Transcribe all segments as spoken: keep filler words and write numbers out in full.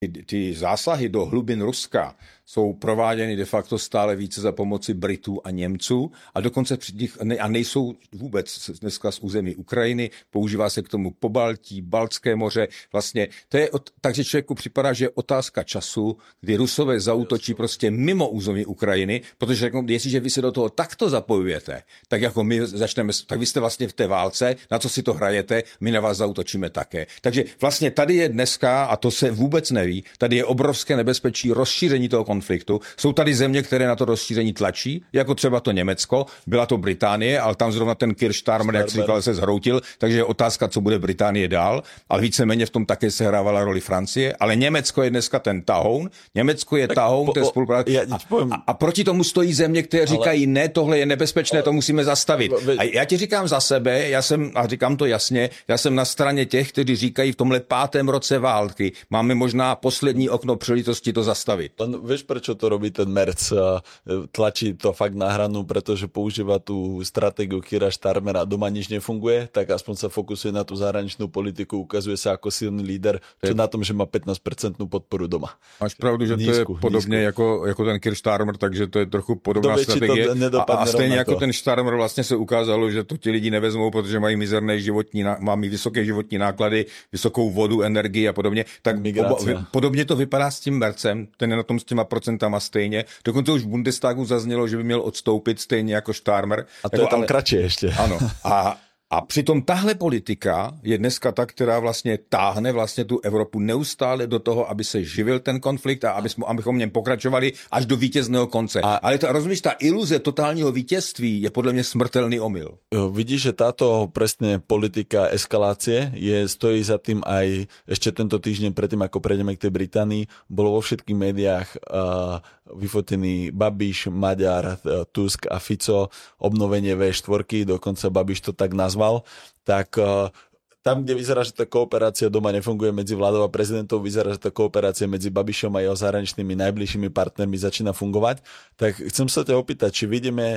ty, ty zásahy do hlubin Ruska jsou prováděny de facto stále více za pomoci Britů a Němců a dokonce při nich, a nejsou vůbec dneska z území Ukrajiny, používá se k tomu Pobaltí, Baltské moře, vlastně to je, takže člověku připadá, že je otázka času, kdy Rusové zaútočí prostě mimo území Ukrajiny, protože jako, jestliže vy se do toho takto zapojujete, tak jako my začneme, tak vy jste vlastně v té válce, na co si to hrajete, my na vás zaútočíme také. Takže vlastně tady je dneska, a to se vůbec neví, tady je obrovské nebezpečí rozšíření toho konfliktu. Jsou tady země, které na to rozšíření tlačí, jako třeba to Německo, byla to Británie, ale tam zrovna ten Keir Starmer, jak si říkal, se zhroutil, takže je otázka, co bude Británie dál, ale víceméně v tom také sehrávala roli Francie, ale Německo je dneska ten tahoun, Německo je tak tahoun, po, to je spolupráce. A, a, a proti tomu stojí země, které ale, říkají, ne, tohle je nebezpečné, ale, to musíme zastavit. A já ti říkám za sebe, já jsem, a říkám to jasně, já jsem na straně těch, kteří říkají, v tomhle pátém roce války máme možná poslední okno příležitosti to zastavit. Len vieš, prečo to robí ten Merc? Tlačí to fakt na hranu, pretože používa tú stratégiu Keira Starmera. Doma nič nefunguje, tak aspoň sa fokusuje na tú zahraničnú politiku, ukazuje sa ako silný líder, čo na tom, že má pätnásť percent podporu doma. Máš pravdu, že nízku, to je podobně jako, jako ten Keir Starmer, takže to je trochu podobná Dobe, strategie. A, a stejně jako to. ten Starmer vlastně se ukázalo, že to ti lidi nevezmou, protože mají mizerné životní, mají vysoké životní náklady, vysokou vodu, energii a podobně. Tak oba, podobně to vypadá s tím Mercem, ten je na tom s těma procentama stejně. Dokonce už v Bundestagu zaznělo, že by měl odstoupit stejně jako Starmer. A to jako, je tam ale, kratší ještě. Ano. A A přitom tahle politika je dneska ta, která vlastně táhne vlastně tu Evropu neustále do toho, aby se živil ten konflikt a aby jsme, abychom v něm pokračovali až do vítězného konce. A ale to, rozumíš, ta iluze totálního vítězství je podle mě smrtelný omyl. Vidíš, že táto presne politika eskalácie je, stojí za tým aj ešte tento týždeň predtým, ako prejdeme k tej Británii, bolo vo všetkých médiách uh, vyfotený Babiš, Maďar, uh, Tusk a Fico, obnovenie vé štyri, dokonca Babiš to tak nazval, tak uh, tam, kde vyzerá, že tá kooperácia doma nefunguje medzi vládou a prezidentom, vyzerá, že tá kooperácia medzi Babišom a jeho zahraničnými najbližšími partnermi začína fungovať. Tak chcem sa ťa opýtať, či vidíme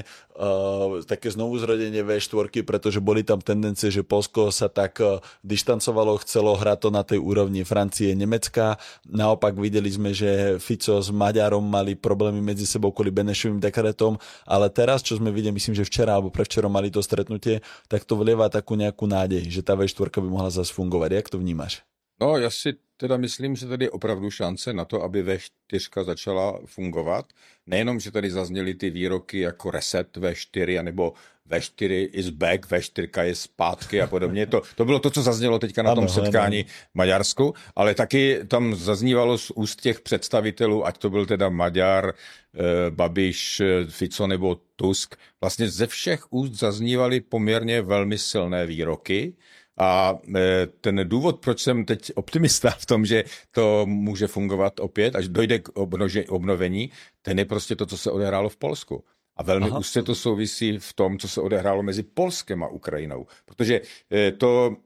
uh, také znovuzrodenie vé štyri, pretože boli tam tendencie, že Poľsko sa tak uh, dištancovalo, chcelo hrať to na tej úrovni Francie, Nemecka. Naopak videli sme, že Fico s Maďarom mali problémy medzi sebou kvôli Benešovým dekretom, ale teraz, čo sme videli, myslím, že včera alebo prevčerom mali to stretnutie, tak to vlieva takú nejakú nádej, že tá vé štyri by mohla zase fungovat. Jak to vnímáš? No, já si teda myslím, že tady je opravdu šance na to, aby vé čtyři začala fungovat. Nejenom, že tady zazněly ty výroky jako reset vé čtyři, anebo vé čtyři is back, vé čtyři je zpátky a podobně. To, to bylo to, co zaznělo teďka na tom ano, setkání ano. v Maďarsku, ale taky tam zaznívalo z úst těch představitelů, ať to byl teda Maďar, eh, Babiš, Fico nebo Tusk, vlastně ze všech úst zaznívaly poměrně velmi silné výroky. A ten důvod, proč jsem teď optimista v tom, že to může fungovat opět, až dojde k obnovení, ten je prostě to, co se odehrálo v Polsku. A velmi úzce to souvisí v tom, co se odehrálo mezi Polskem a Ukrajinou. Protože to,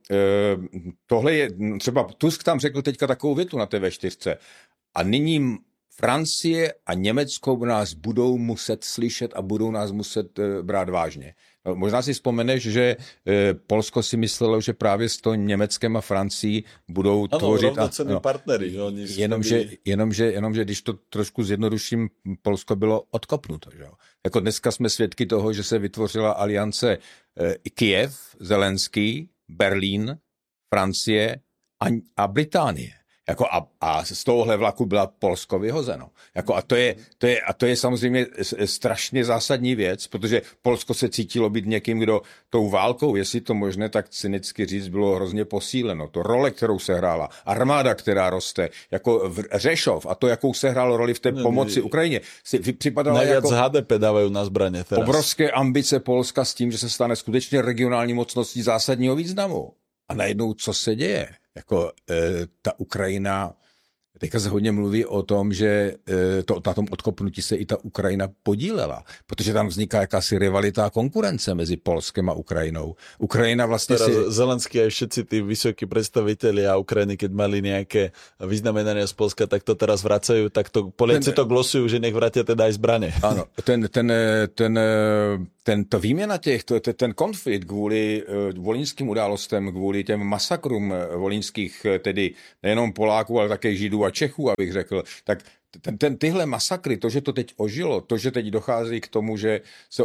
tohle je, třeba Tusk tam řekl teďka takovou větu na té vé čtyři. A nyní Francie a Německo nás budou muset slyšet a budou nás muset brát vážně. No, možná si vzpomeneš, že e, Polsko si myslelo, že právě s to Německem a Francií budou ano, tvořit... Ano, rovnocenní no, partnery. Jo, jenomže, jenomže, jenomže, když to trošku zjednoduším, Polsko bylo odkopnuto. Že? Jako dneska jsme svědky toho, že se vytvořila aliance e, Kyjev, Zelenský, Berlín, Francie a, a Británie. Jako a, a z tohohle vlaku byla Polsko vyhozeno. Jako a, to je, to je, a to je samozřejmě strašně zásadní věc, protože Polsko se cítilo být někým, kdo tou válkou, jestli to možné tak cynicky říct, bylo hrozně posíleno. To role, kterou se hrála, armáda, která roste, jako v Řešov a to, jakou se hrálo roli v té pomoci Ukrajině, si připadalo jako... há dé pé dávají na zbraně teraz. Obrovské ambice Polska s tím, že se stane skutečně regionální mocností zásadního významu. A najednou, co se děje? Jako e, ta Ukrajina, teďka se hodně mluví o tom, že e, to, na tom odkopnutí se i ta Ukrajina podílela, protože tam vzniká jakási rivalita a konkurence mezi Polskem a Ukrajinou. Ukrajina vlastně Teraz si... Zelenský a všetci tí vysokí predstavitelia Ukrajiny, keď mali nejaké vyznamenania z Polska, tak to teraz vracajú, tak to Poliaci to glosujú, že nech vratia teda aj zbrane. Ano, ten, ten, ten, tento výměna těch, to, ten konflikt kvůli uh, volyňským událostem, kvůli těm masakrům volyňských, tedy nejenom Poláků, ale také Židů a Čechů, abych řekl, tak ten, ten, tyhle masakry, to, že to teď ožilo, to, že teď dochází k tomu, že se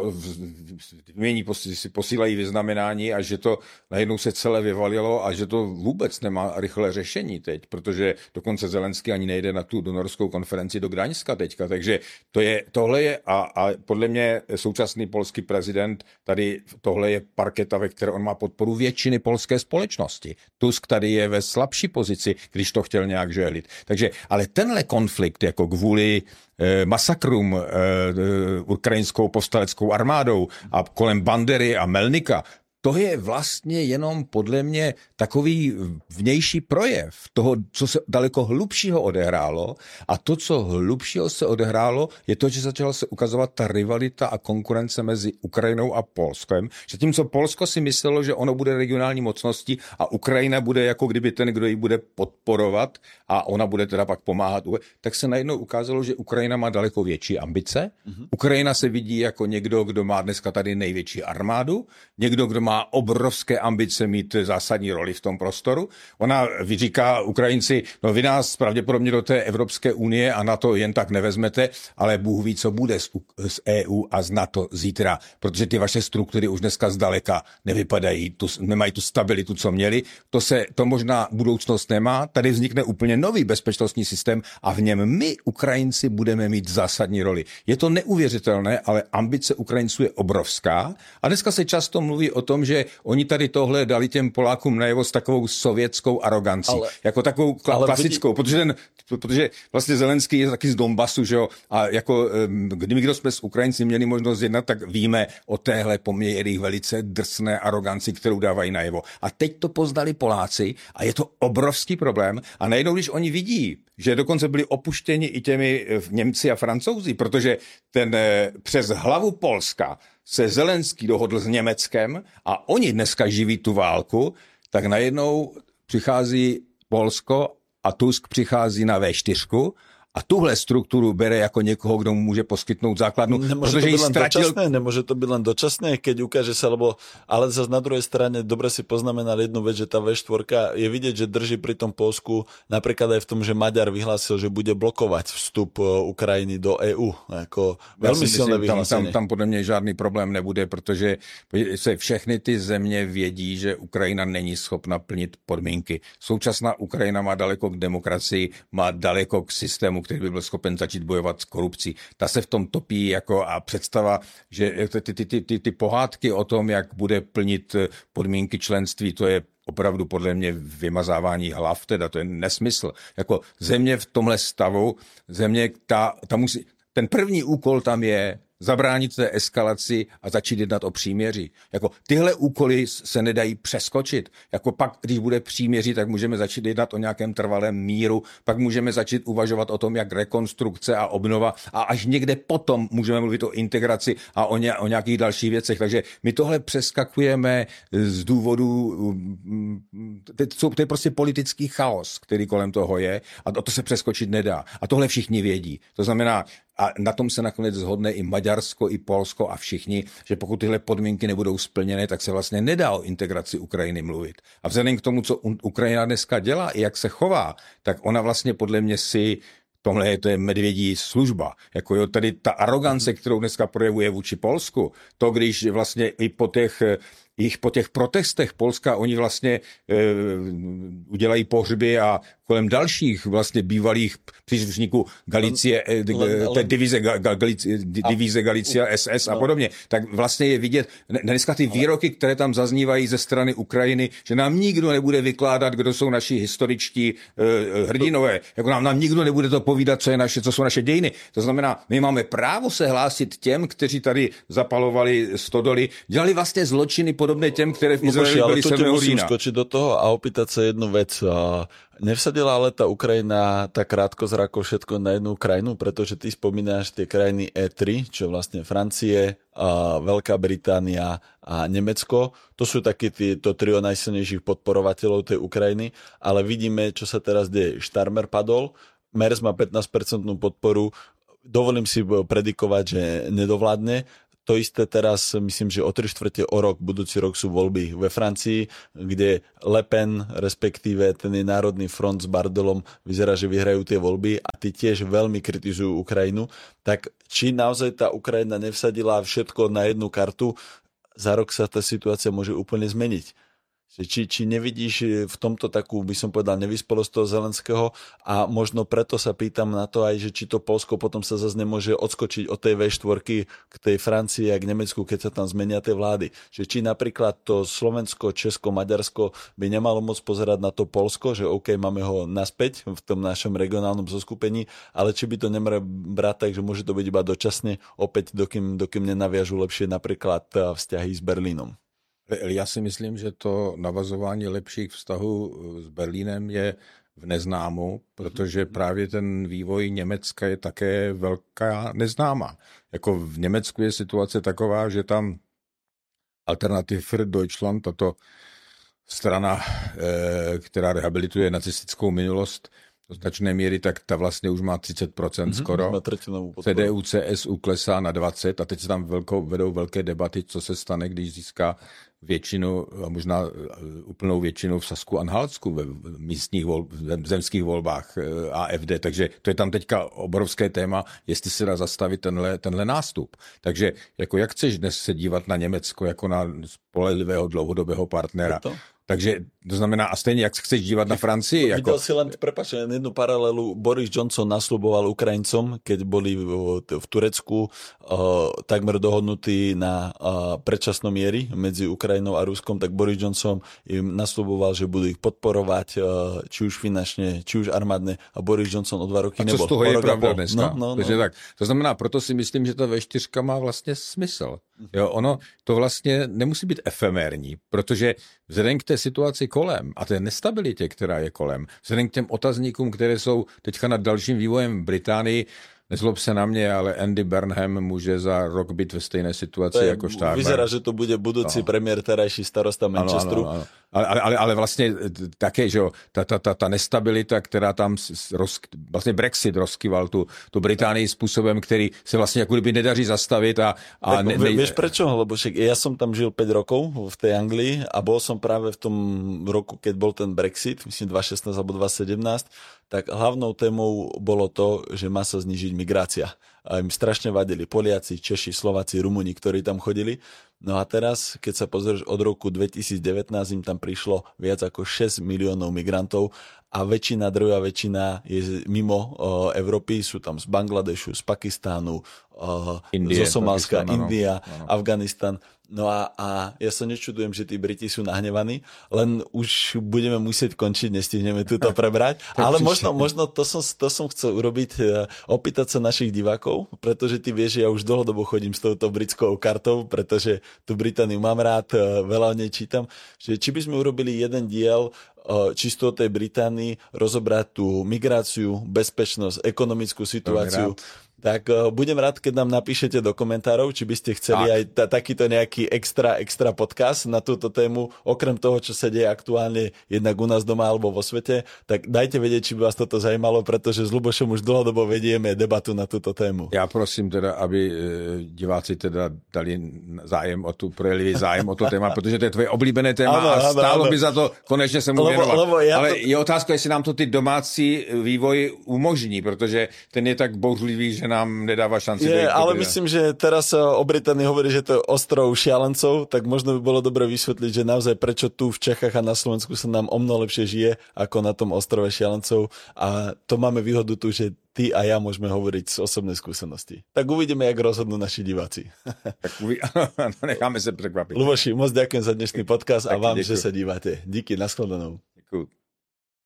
vymění, si posílají vyznamenání a že to najednou se celé vyvalilo a že to vůbec nemá rychlé řešení teď, protože dokonce Zelenský ani nejde na tu donorskou konferenci do Gdaňska teďka, takže to je, tohle je a, a podle mě současný polský prezident, tady tohle je parketa, ve které on má podporu většiny polské společnosti. Tusk tady je ve slabší pozici, když to chtěl nějak žehlit. Takže, ale tenhle konflikt, jako kvůli eh, masakrům eh, ukrajinskou povstaleckou armádou a kolem Bandery a Melnika, to je vlastně jenom podle mě takový vnější projev toho, co se daleko hlubšího odehrálo, a to, co hlubšího se odehrálo, je to, že začala se ukazovat ta rivalita a konkurence mezi Ukrajinou a Polskem. Zatímco Polsko si myslelo, že ono bude regionální mocností a Ukrajina bude jako kdyby ten, kdo ji bude podporovat a ona bude teda pak pomáhat, tak se najednou ukázalo, že Ukrajina má daleko větší ambice. Mm-hmm. Ukrajina se vidí jako někdo, kdo má dneska tady největší armádu, někdo, kdo má má obrovské ambice mít zásadní roli v tom prostoru. Ona vyříká Ukrajinci, no vy nás pravděpodobně do té Evropské unie a NATO jen tak nevezmete, ale Bůh ví, co bude z, z E U a z NATO zítra, protože ty vaše struktury už dneska zdaleka nevypadají, tu, nemají tu stabilitu, co měli. To se, to možná budoucnost nemá. Tady vznikne úplně nový bezpečnostní systém a v něm my, Ukrajinci, budeme mít zásadní roli. Je to neuvěřitelné, ale ambice Ukrajinců je obrovská a dneska se často mluví o tom, že oni tady tohle dali těm Polákům najevo s takovou sovětskou arogancí, ale, jako takovou kla- klasickou, vidí... protože, ten, protože vlastně Zelenský je taky z Donbasu, že jo, a jako kdyby kdo jsme s Ukrajinci měli možnost jednat, tak víme o téhle poměrných velice drsné aroganci, kterou dávají najevo. A teď to poznali Poláci a je to obrovský problém a najednou, když oni vidí, že dokonce byli opuštěni i těmi Němci a Francouzi, protože ten přes hlavu Polska se Zelenský dohodl s Německem a oni dneska živí tu válku, tak najednou přichází Polsko a Tusk přichází na vé čtyři a tuhle strukturu bere jako někoho, kdo mu může poskytnout základnu. Nemôže to byť len stratil... dočasné, nemôže to byť len dočasné, keď ukáže sa, lebo, ale zase na druhej strane dobre si poznamenal jednu vec, že tá vé štyri je vidieť, že drží pri tom Polsku, napríklad aj v tom, že Maďar vyhlásil, že bude blokovať vstup Ukrajiny do E U. Jako veľmi silné vyhlásenie. Tam, tam podle mě žádný problém nebude, protože se všechny ty země vědí, že Ukrajina není schopna plnit podmínky. Současná Ukrajina má daleko k demokracii, má daleko k systému, který by byl schopen začít bojovat s korupcí. Ta se v tom topí jako a představa, že ty, ty, ty, ty, ty pohádky o tom, jak bude plnit podmínky členství, to je opravdu podle mě vymazávání hlav, teda to je nesmysl. Jako země v tomhle stavu, země, ta, ta musí, ten první úkol tam je zabránit té eskalaci a začít jednat o příměří. Jako tyhle úkoly se nedají přeskočit. Jako pak, když bude příměří, tak můžeme začít jednat o nějakém trvalém míru, pak můžeme začít uvažovat o tom, jak rekonstrukce a obnova a až někde potom můžeme mluvit o integraci a o, ně, o nějakých dalších věcech. Takže my tohle přeskakujeme z důvodu, to je prostě politický chaos, který kolem toho je a to se přeskočit nedá. A tohle všichni vědí. To znamená, a na tom se nakonec shodne i Maďarsko, i Polsko a všichni, že pokud tyhle podmínky nebudou splněny, tak se vlastně nedá o integraci Ukrajiny mluvit. A vzhledem k tomu, co Ukrajina dneska dělá i jak se chová, tak ona vlastně podle mě si tohle je, to je medvědí služba. Jako jo, tady ta arogance, kterou dneska projevuje vůči Polsku, to když vlastně i po těch jich po těch protestech Polska, oni vlastně e, udělají pohřby a kolem dalších vlastně bývalých příslušníků Galicie, e, té divize, Galicie, divize Galicia S S a podobně, tak vlastně je vidět dneska ty výroky, které tam zaznívají ze strany Ukrajiny, že nám nikdo nebude vykládat, kdo jsou naši historičtí e, hrdinové, jako nám, nám nikdo nebude to povídat, co je naše, co jsou naše dějiny. To znamená, my máme právo se hlásit těm, kteří tady zapalovali stodoly, dělali vlastně zločiny podobné těm, které v Izraeli byli sedmého října. Musím skočiť do toho a opýtať sa jednu vec. Nevsadila ale tá Ukrajina tak krátko zrako všetko na jednu krajinu, pretože ty spomínáš tie krajiny E tri, čo vlastne Francie, Veľká Británia a Nemecko. To sú takí to trio najsilnejších podporovateľov tej Ukrajiny, ale vidíme, čo sa teraz deje. Starmer padol, Merz má pätnásť percent podporu, dovolím si predikovať, že nedovládne. To isté teraz, myslím, že o tri štvrte o rok, budúci rok sú voľby ve Francii, kde Le Pen, respektíve ten národný front s Bardelom, vyzerá, že vyhrajú tie voľby a tí tiež veľmi kritizujú Ukrajinu. Tak či naozaj tá Ukrajina nevsadila všetko na jednu kartu, za rok sa tá situácia môže úplne zmeniť. Či, či nevidíš v tomto takú, by som povedal, nevyspelosť toho Zelenského a možno preto sa pýtam na to aj, že či to Poľsko potom sa zase nemôže odskočiť od tej vé štyri k tej Francii a k Nemecku, keď sa tam zmenia tie vlády. Že či napríklad to Slovensko, Česko, Maďarsko by nemalo môcť pozerať na to Poľsko, že OK, máme ho naspäť v tom našom regionálnom zoskupení, ale či by to nemali brať tak, že môže to byť iba dočasne, opäť dokým, dokým nenaviažu lepšie napríklad vzťahy s Berlínom. Já si myslím, že to navazování lepších vztahů s Berlínem je v neznámu, protože právě ten vývoj Německa je také velká neznámá. Jako v Německu je situace taková, že tam Alternative für Deutschland, tato strana, která rehabilituje nacistickou minulost do značné míry, tak ta vlastně už má třicet procent mm-hmm, skoro. C D U, C S U klesá na dvacet a teď se tam velkou, vedou velké debaty, co se stane, když získá většinu, a možná úplnou většinu v Sasku-Anhaltsku ve místních vol, v zemských volbách A F D. Takže to je tam teďka obrovské téma, jestli se dá zastavit tenhle, tenhle nástup. Takže jako jak chceš dnes se dívat na Německo jako na spolehlivého dlouhodobého partnera? Takže to znamená, a stejně jak chceš dívat na Francii. Jako... Videl si len, prepáč, jednu paralelu. Boris Johnson nasľuboval Ukrajincom, keď boli v, v Turecku uh, takmer dohodnutí na uh, predčasnom miery medzi Ukrajinou a Ruskom, tak Boris Johnson im nasľuboval, že budú ich podporovať, uh, či už finančne, či už armádne, a Boris Johnson o dva roky nebol. A co z toho je pravda dneska? No, no, Takže no. tak. To znamená, proto si myslím, že ta vé čtyři má vlastně smysl. Jo, ono to vlastně nemusí být efemérní, protože vzhledem k té situaci kolem a té nestabilitě, která je kolem, vzhledem k těm otazníkům, které jsou teďka nad dalším vývojem v Británii, nezlob se na mě, ale Andy Burnham může za rok být ve stejné situaci je, jako Starmer. Vyzerá, že to bude budúci no. premiér, terajší starosta Manchesteru. Ano, ano, ano. Ale, ale, ale vlastně také, že jo, ta, ta, ta, ta nestabilita, která tam roz, vlastně Brexit rozkyval tu, tu Británii způsobem, který se vlastně jako kdyby nedaří zastavit. A, a tak, ne, ne... Vieš prečo? Lebo však ja som tam žil päť rokov v tej Anglii a bol som práve v tom roku, keď bol ten Brexit, myslím dva tisíc šestnásť alebo dva tisíc sedemnásť, tak hlavnou témou bolo to, že má sa znižiť migrácia. A im strašne vadili Poliaci, Češi, Slováci, Rumúni, ktorí tam chodili. No a teraz, keď sa pozrieš, od roku dvetisíc devätnásť im tam prišlo viac ako šesť miliónov migrantov a väčšina, druhá väčšina je mimo uh, Európy, sú tam z Bangladešu, z Pakistánu, uh, Indie, zo Somálska, India, no, no. Afganistan. No a, a ja sa nečudujem, že tí Briti sú nahnevaní, len už budeme musieť končiť, nestihneme túto prebrať. Ale možno, možno to, som, to som chcel urobiť, opýtať sa našich divákov, pretože ty vieš, že ja už dlhodobo chodím s touto britskou kartou, pretože tú Britániu mám rád, veľa o nej čítam. Že či by sme urobili jeden diel čisto o tej Británii, rozobrať tú migráciu, bezpečnosť, ekonomickú situáciu. Tak uh, budem rád, keď nám napíšete do komentárov, či by ste chceli tak. aj ta, takýto nejaký extra, extra podcast na túto tému, okrem toho, čo sa deje aktuálne jednak u nás doma alebo vo svete, tak dajte vedieť, či by vás toto zajímalo, pretože s Lubošom už dlhodobo vedieme debatu na túto tému. Já prosím teda, aby e, diváci teda dali zájem o tu, projevili zájem o to téma, protože to je tvoje oblíbené téma ano, a ano, stálo ano. by za to konečně se mu věnovat. Ale to... je otázka, jestli nám to ty domácí vývoj umožní, protože ten je tak bouřlivý, že nám nedáva šanci. Je, ale myslím, že teraz o Británii hovorí, že to je ostrov šialencov, tak možno by bolo dobre vysvetliť, že naozaj prečo tu v Čechách a na Slovensku sa nám o mnoho lepšie žije ako na tom ostrove šialencov a to máme výhodu tu, že ty a ja môžeme hovoriť z osobnej skúsenosti. Tak uvidíme, jak rozhodnú naši diváci. Tak uvi... necháme sa prekvapiť. Luboši, moc ďakujem za dnešný podcast a vám, ďakujem. Že sa dívate. Díky, nashledanou. Ďakujem.